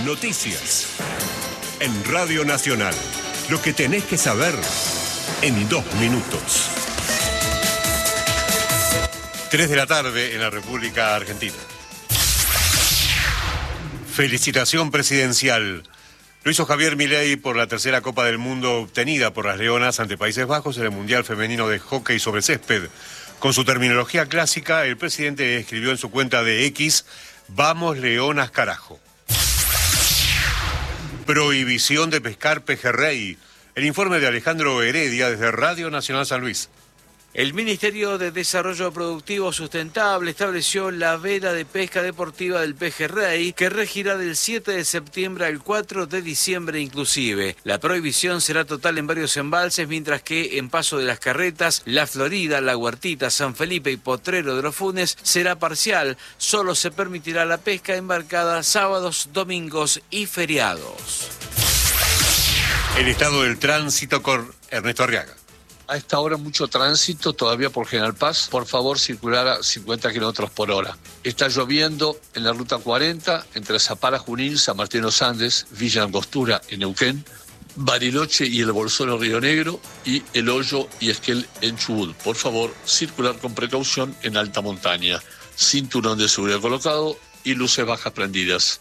Noticias. En Radio Nacional. Lo que tenés que saber en 2 minutos. 3 de la tarde en la República Argentina. Felicitación presidencial. Lo hizo Javier Milei por la tercera Copa del Mundo obtenida por las Leonas ante Países Bajos en el Mundial Femenino de Hockey sobre Césped. Con su terminología clásica, el presidente escribió en su cuenta de X: "Vamos Leonas carajo". Prohibición de pescar pejerrey. El informe de Alejandro Heredia desde Radio Nacional San Luis. El Ministerio de Desarrollo Productivo Sustentable estableció la veda de pesca deportiva del pejerrey, que regirá del 7 de septiembre al 4 de diciembre inclusive. La prohibición será total en varios embalses, mientras que en Paso de las Carretas, La Florida, La Huertita, San Felipe y Potrero de los Funes será parcial. Solo se permitirá la pesca embarcada sábados, domingos y feriados. El estado del tránsito con Ernesto Arriaga. A esta hora mucho tránsito todavía por General Paz. Por favor, circular a 50 kilómetros por hora. Está lloviendo en la ruta 40 entre Zapala, Junín, San Martín de los Andes, Villa Angostura en Neuquén, Bariloche y el Bolsón en Río Negro y El Hoyo y Esquel en Chubut. Por favor, circular con precaución en alta montaña. Cinturón de seguridad colocado y luces bajas prendidas.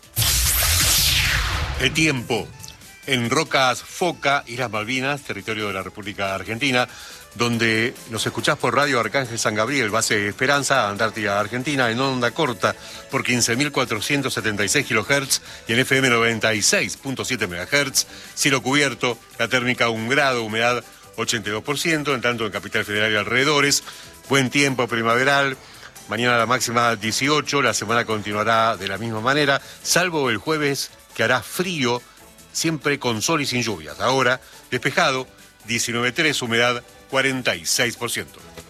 El tiempo. En Rocas Foca, Islas Malvinas, territorio de la República Argentina, donde nos escuchás por Radio Arcángel San Gabriel, base Esperanza, Antártida Argentina, en onda corta por 15.476 kHz y en FM 96.7 MHz, cielo cubierto, la térmica 1 grado, humedad 82%, en tanto en Capital Federal y alrededores, buen tiempo primaveral. Mañana la máxima 18, la semana continuará de la misma manera, salvo el jueves que hará frío, siempre con sol y sin lluvias. Ahora, despejado, 19.3, humedad 46%.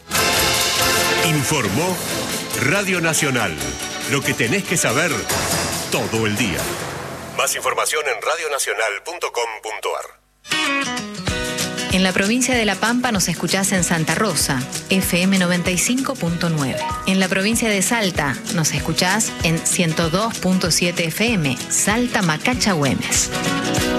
Informó Radio Nacional. Lo que tenés que saber todo el día. Más información en radionacional.com.ar. En la provincia de La Pampa nos escuchás en Santa Rosa, FM 95.9. En la provincia de Salta nos escuchás en 102.7 FM, Salta Macacha Güemes.